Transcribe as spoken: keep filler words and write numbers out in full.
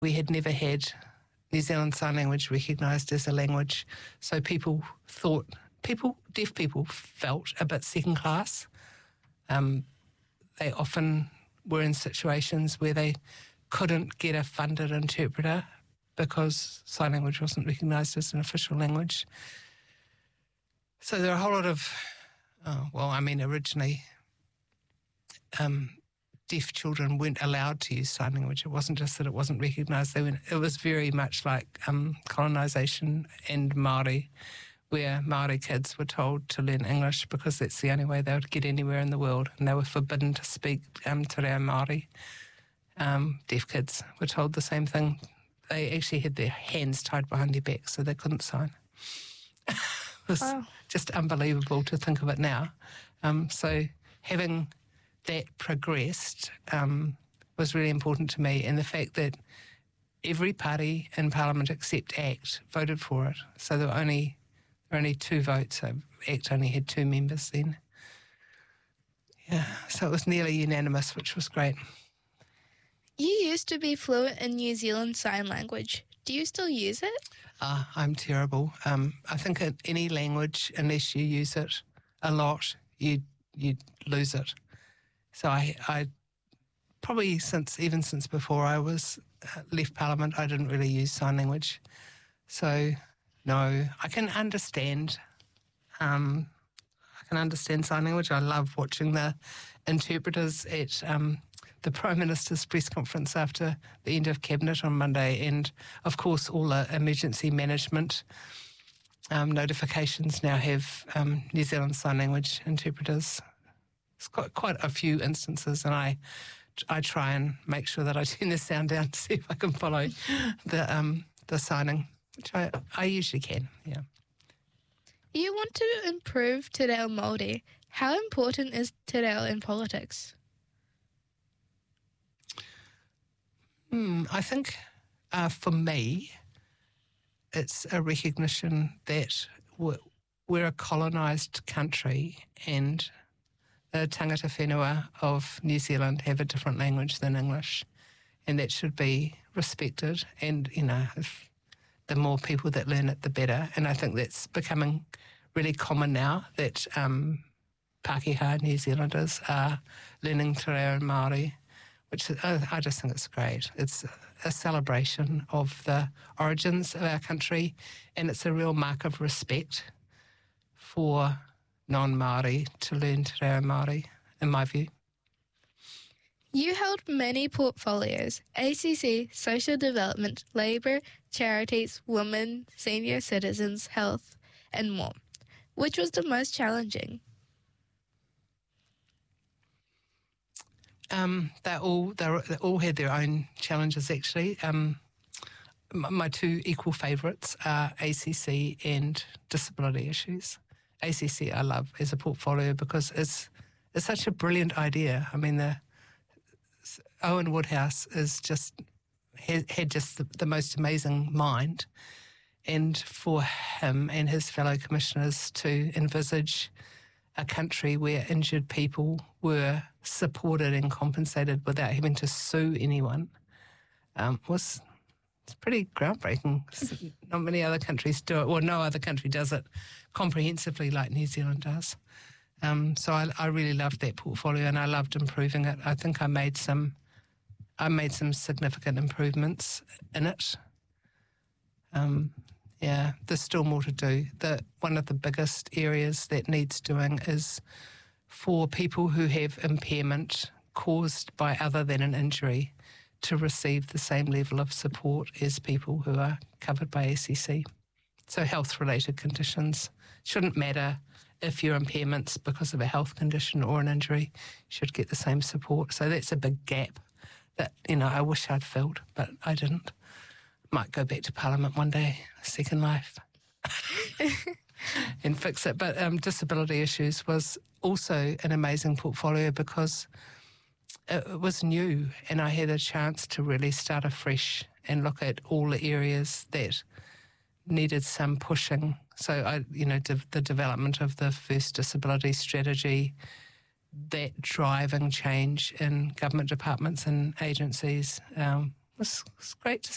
We had never had New Zealand Sign Language recognised as a language, so people thought, people, deaf people felt a bit second class. Um, they often were in situations where they couldn't get a funded interpreter because sign language wasn't recognised as an official language. So there are a whole lot of, oh, well, I mean, originally um, deaf children weren't allowed to use sign language. It wasn't just that it wasn't recognised. They went, it was very much like um, colonisation and Māori, where Māori kids were told to learn English because that's the only way they would get anywhere in the world, and they were forbidden to speak um, te reo Māori. Um, deaf kids were told the same thing. They actually had their hands tied behind their back so they couldn't sign. It was wow. just unbelievable to think of it now. Um, so having that progressed um, was really important to me, and the fact that every party in Parliament except ACT voted for it. So there were only, there were only two votes. So ACT only had two members then. Yeah, so it was nearly unanimous, which was great. You used to be fluent in New Zealand Sign Language. Do you still use it? Uh, I'm terrible. Um, I think in any language, unless you use it a lot, you you lose it. So I, I probably since even since before I was uh, left Parliament, I didn't really use sign language. So no, I can understand. Um, I can understand sign language. I love watching the interpreters at Um, the Prime Minister's press conference after the end of Cabinet on Monday, and of course all the emergency management um, notifications now have um, New Zealand Sign Language interpreters. It's got quite a few instances, and I I try and make sure that I turn the sound down to see if I can follow the um, the signing, which I, I usually can, yeah. You want to improve te reo Māori. How important is te reo in politics? Hmm, I think uh, for me, it's a recognition that we're, we're a colonised country, and the tangata whenua of New Zealand have a different language than English, and that should be respected. And, you know, if the more people that learn it, the better. And I think that's becoming really common now, that um, Pākehā New Zealanders are learning te reo Māori, which uh, I just think it's great. It's a celebration of the origins of our country, and it's a real mark of respect for non-Māori to learn te reo Māori, in my view. You held many portfolios: A C C, Social Development, Labour, Charities, Women, Senior Citizens, Health, and more. Which was the most challenging? Um, they all they all had their own challenges, actually. Um, my two equal favourites are A C C and disability issues. A C C I love as a portfolio because it's it's such a brilliant idea. I mean, the Owen Woodhouse is just had, had just the, the most amazing mind, and for him and his fellow commissioners to envisage a country where injured people were supported and compensated without having to sue anyone um, was it's pretty groundbreaking. Not many other countries do it. Well, no other country does it comprehensively like New Zealand does. Um, so I, I really loved that portfolio, and I loved improving it. I think I made some, I made some significant improvements in it. Um, Yeah, there's still more to do. The, one of the biggest areas that needs doing is for people who have impairment caused by other than an injury to receive the same level of support as people who are covered by A C C. So health-related conditions shouldn't matter if your impairment's because of a health condition or an injury, you should get the same support. So that's a big gap that, you know, I wish I'd filled, but I didn't. Might go back to Parliament one day, second life, and fix it. But um, disability issues was also an amazing portfolio because it, it was new, and I had a chance to really start afresh and look at all the areas that needed some pushing. So, I, you know, de- the development of the first disability strategy, that driving change in government departments and agencies um, was, was great to